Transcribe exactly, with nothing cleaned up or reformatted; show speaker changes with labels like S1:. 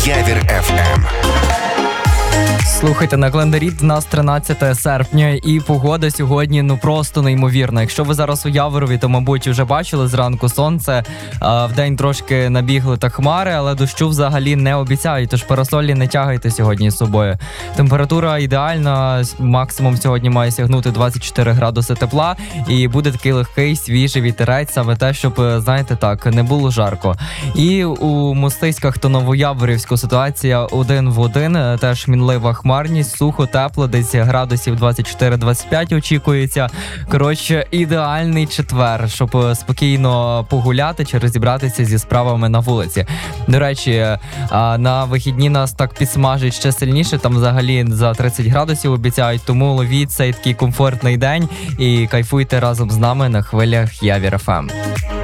S1: Явір еф ем.
S2: Слухайте, на календарі у нас тринадцяте серпня, і погода сьогодні ну просто неймовірна. Якщо ви зараз у Яворові, то, мабуть, вже бачили зранку сонце. А, вдень трошки набігли та хмари, але дощу взагалі не обіцяють, тож парасолі не тягайте сьогодні з собою. Температура ідеальна, максимум сьогодні має сягнути двадцять чотири градуси тепла, і буде такий легкий, свіжий вітерець, саме те, щоб, знаєте, так, не було жарко. І у Мостиськах та Новояворівську ситуація один в один, теж мінлива хмарність, сухо, тепло, десь градусів двадцять чотири двадцять п'ять очікується. Коротше, ідеальний четвер, щоб спокійно погуляти чи розібратися зі справами на вулиці. До речі, на вихідні нас так підсмажить ще сильніше, там взагалі за тридцять градусів обіцяють, тому ловіть цей такий комфортний день і кайфуйте разом з нами на хвилях Явір еф ем.